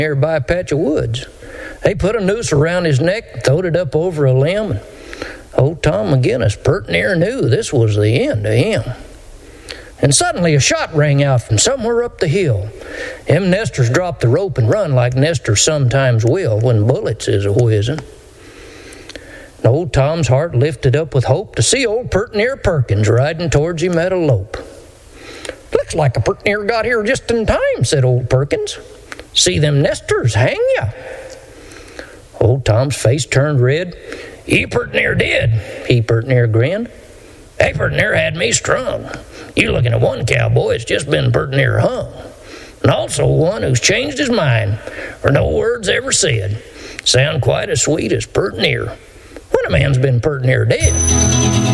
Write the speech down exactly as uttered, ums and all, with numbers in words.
nearby patch of woods. They put a noose around his neck, throwed it up over a limb, and old Tom McGinnis pert near knew this was the end of him. And suddenly a shot rang out from somewhere up the hill. Them nesters dropped the rope and run like nesters sometimes will when bullets is a-whizzing. And old Tom's heart lifted up with hope to see old Pert Near Perkins riding towards him at a lope. "Looks like a Pert Near got here just in time," said old Perkins. "See them nesters hang ya." Old Tom's face turned red. "You pert near did," he pert near grinned. "They pert near had me strung. You looking at one cowboy that's just been pert near hung, and also one who's changed his mind, or no words ever said. Sound quite as sweet as pert near when a man's been pert near dead."